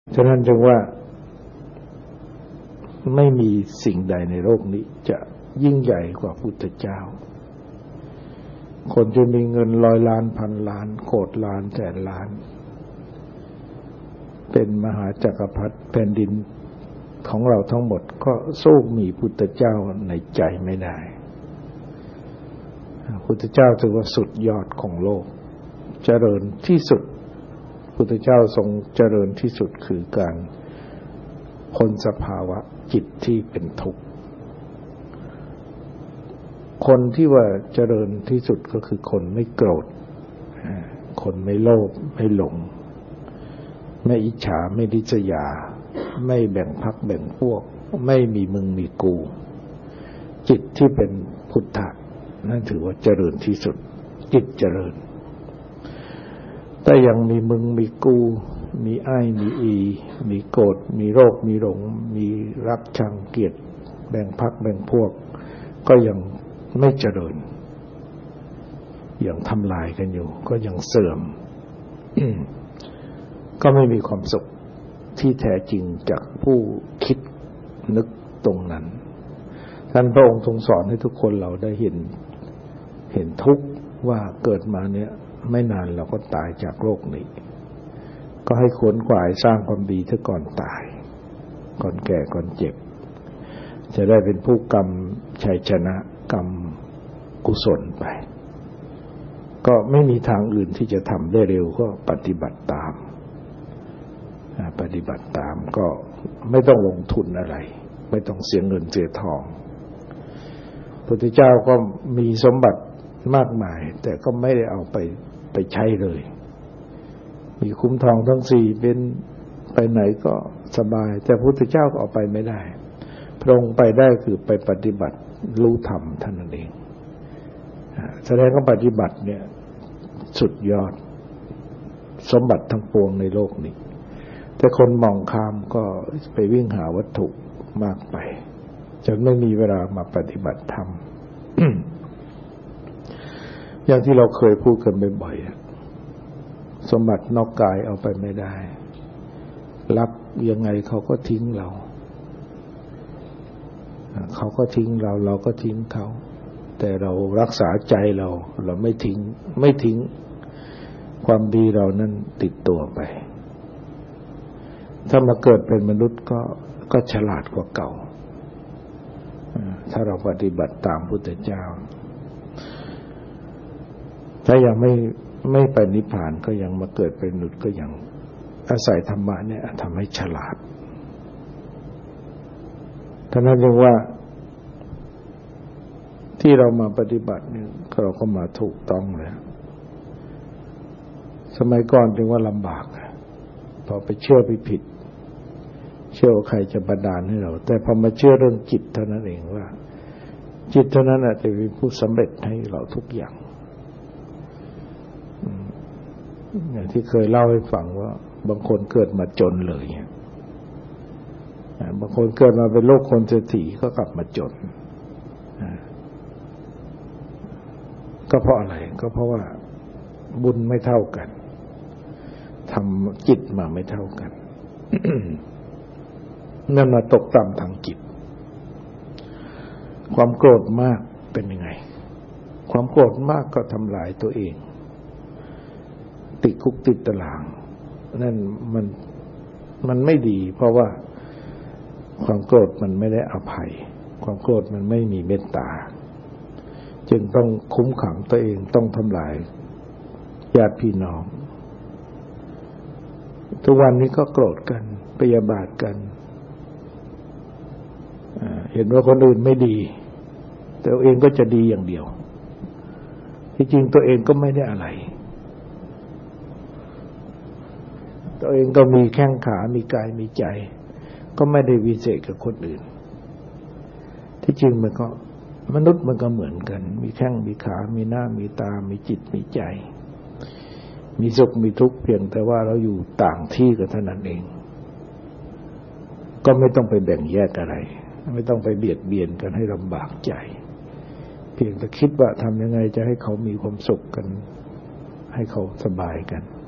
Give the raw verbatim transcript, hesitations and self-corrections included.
ฉะนั้นจึงว่าไม่มีสิ่งใดในโลกนี้จะยิ่งใหญ่กว่าพุทธเจ้าคนจะมีเงินร้อยล้านพันล้านโกฏล้านแสนล้านเป็นมหาจักรพรรดิแผ่นดินของเราทั้งหมดก็สู้มีพุทธเจ้าในใจไม่ได้พุทธเจ้าถือว่าสุดยอดของโลกเจริญที่สุดพุทธเจ้าทรงเจริญที่สุดคือการพ้นสภาวะจิตที่เป็นทุกข์คนที่ว่าเจริญที่สุดก็คือคนไม่โกรธคนไม่โลภไม่หลงไม่อิจฉาไม่ริษยาไม่แบ่งพรรคแบ่งพวกไม่มีมึงมีกูจิตที่เป็นพุทธะนั่นถือว่าเจริญที่สุดจิตเจริญแต่ยังมีมึงมีกูมีอ้ายมีอีมีโกรธมีโรคมีหลงมีรักชังเกลียดแบ่งพรรคแบ่งพวกก็ยังไม่เจริญยังทำลายกันอยู่ก็ยังเสื่อม ก็ไม่มีความสุขที่แท้จริงจากผู้คิดนึกตรงนั้นท่านพระองค์ทรงสอนให้ทุกคนเราได้เห็นเห็นทุกข์ว่าเกิดมาเนี่ยไม่นานเราก็ตายจากโลกนี้ก็ให้ขวนขวายสร้างความดีซะก่อนตายก่อนแก่ก่อนเจ็บจะได้เป็นผู้กรรมชัยชนะกรรมกุศลไปก็ไม่มีทางอื่นที่จะทำได้เร็วก็ปฏิบัติตามปฏิบัติตามก็ไม่ต้องลงทุนอะไรไม่ต้องเสียเงินเสียทองพระพุทธเจ้าก็มีสมบัติมากมายแต่ก็ไม่ได้เอาไปไปใช้เลยมีคุ้มทองทั้งสี่เป็นไปไหนก็สบายแต่พระพุทธเจ้าก็เอาไปไม่ได้พระองค์ไปได้คือไปปฏิบัติรู้ธรรมท่านนั่นเองแสดงว่าปฏิบัติเนี่ยสุดยอดสมบัติทั้งปวงในโลกนี้แต่คนมองข้ามก็ไปวิ่งหาวัตถุมากไปจนไม่มีเวลามาปฏิบัติธรรม อย่างที่เราเคยพูดกันบ่อยๆสมบัตินอกกายเอาไปไม่ได้รักยังไงเขาก็ทิ้งเราเขาก็ทิ้งเราเราก็ทิ้งเขาแต่เรารักษาใจเราเราไม่ทิ้งไม่ทิ้งความดีเรานั้นติดตัวไปถ้ามาเกิดเป็นมนุษย์ก็ก็ฉลาดกว่าเก่าถ้าเราปฏิบัติตามพุทธเจ้าถ้ายังไม่ไม่ไปนิพพานก็ยังมาเกิดเป็นมนุษย์ก็ยังอาศัยธรรมะเนี่ยทำให้ฉลาดท่านนั้นเรียกว่าที่เรามาปฏิบัติเนี่ยเราก็มาถูกต้องแล้วสมัยก่อนจึงว่าลำบากพอไปเชื่อไปผิดเชื่อว่าใครจะบันดาลให้เราแต่พอมาเชื่อเรื่องจิตเท่านั้นเองว่าจิตเท่านั้นอาจจะเป็นผู้สำเร็จให้เราทุกอย่างอย่างที่เคยเล่าให้ฟังว่าบางคนเกิดมาจนเลยบางคนเกิดมาเป็นโลกคนเศรษฐีก็กลับมาจนก็เพราะอะไรก็เพราะว่าบุญไม่เท่ากันทำจิตมาไม่เท่ากัน นั่นมาตกต่ำทางจิตความโกรธมากเป็นยังไงความโกรธมากก็ทำลายตัวเองติดคุกติดตารางนั่นมันมันไม่ดีเพราะว่าความโกรธมันไม่ได้อภัยความโกรธมันไม่มีเมตตาจึงต้องคุ้มขังตัวเองต้องทำลายญาติพี่น้องทุกวันนี้ก็โกรธกันพยาบาทกันเห็นว่าคนอื่นไม่ดีแต่ตัวเองก็จะดีอย่างเดียวที่จริงตัวเองก็ไม่ได้อะไรตัวเองก็มีแข้งขามีกายมีใจก็ไม่ได้วิเศษกับคนอื่นที่จริงมันก็มนุษย์มันก็เหมือนกันมีแข้งมีขามีหน้ามีตามีจิตมีใจมีสุขมีทุกข์เพียงแต่ว่าเราอยู่ต่างที่กันเท่านั้นเองก็ไม่ต้องไปแบ่งแยกอะไรไม่ต้องไปเบียดเบียนกันให้ลำบากใจเพียงแต่คิดว่าทำยังไงจะให้เขามีความสุขกันให้เขาสบายกัน